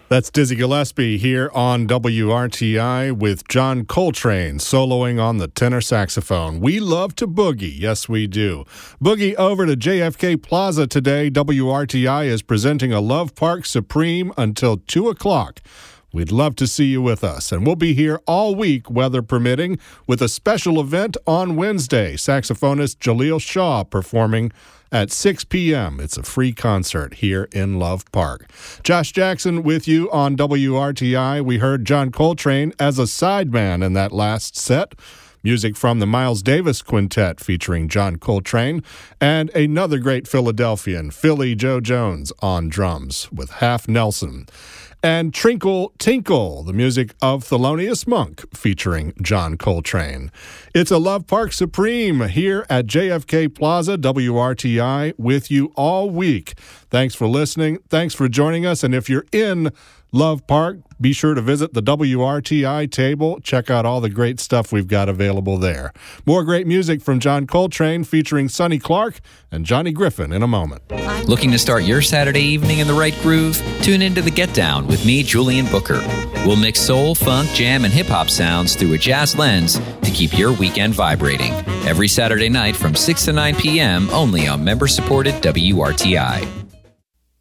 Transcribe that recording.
That's Dizzy Gillespie here on WRTI with John Coltrane soloing on the tenor saxophone. We love to boogie. Yes, we do. Boogie over to JFK Plaza today. WRTI is presenting a Love Park Supreme until 2 o'clock. We'd love to see you with us, and we'll be here all week, weather permitting, with a special event on Wednesday. Saxophonist Jaleel Shaw performing at 6 p.m. It's a free concert here in Love Park. Josh Jackson with you on WRTI. We heard John Coltrane as a sideman in that last set. Music from the Miles Davis Quintet featuring John Coltrane, and another great Philadelphian, Philly Joe Jones, on drums with Half Nelson. And Trinkle Tinkle, the music of Thelonious Monk, featuring John Coltrane. It's a Love Park Supreme here at JFK Plaza, WRTI, with you all week. Thanks for listening. Thanks for joining us. And if you're in Love Park, be sure to visit the WRTI table. Check out all the great stuff we've got available there. More great music from John Coltrane featuring Sonny Clark and Johnny Griffin in a moment. Looking to start your Saturday evening in the right groove? Tune into The Get Down with me, Julian Booker. We'll mix soul, funk, jam, and hip-hop sounds through a jazz lens to keep your weekend vibrating. Every Saturday night from 6 to 9 p.m. only on member-supported WRTI.